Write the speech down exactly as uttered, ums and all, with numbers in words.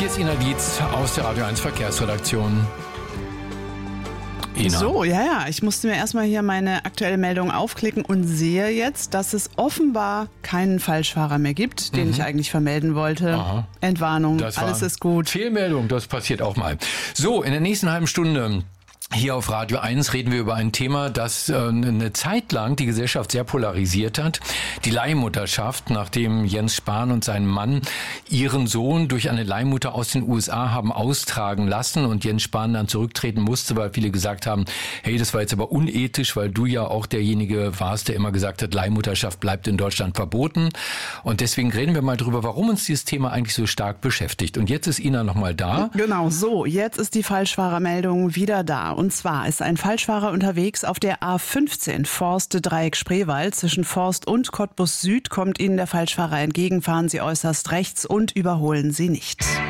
jetzt Ina Dietz aus der Radio eins Verkehrsredaktion. Ina. So, ja, ja. Ich musste mir erstmal hier meine aktuelle Meldung aufklicken und sehe jetzt, dass es offenbar keinen Falschfahrer mehr gibt, den mhm. ich eigentlich vermelden wollte. Aha. Entwarnung, das alles ist gut. Fehlmeldung, das passiert auch mal. So, in der nächsten halben Stunde hier auf Radio eins reden wir über ein Thema, das äh, eine Zeit lang die Gesellschaft sehr polarisiert hat. Die Leihmutterschaft, nachdem Jens Spahn und sein Mann ihren Sohn durch eine Leihmutter aus den U S A haben austragen lassen und Jens Spahn dann zurücktreten musste, weil viele gesagt haben, hey, das war jetzt aber unethisch, weil du ja auch derjenige warst, der immer gesagt hat, Leihmutterschaft bleibt in Deutschland verboten. Und deswegen reden wir mal drüber, warum uns dieses Thema eigentlich so stark beschäftigt. Und jetzt ist Ina nochmal da. Genau, so, jetzt ist die Falschfahrermeldung wieder da. Und zwar ist ein Falschfahrer unterwegs auf der A fünfzehn Forst-Dreieck-Spreewald. Zwischen Forst und Cottbus Süd kommt Ihnen der Falschfahrer entgegen. Fahren Sie äußerst rechts und überholen Sie nicht.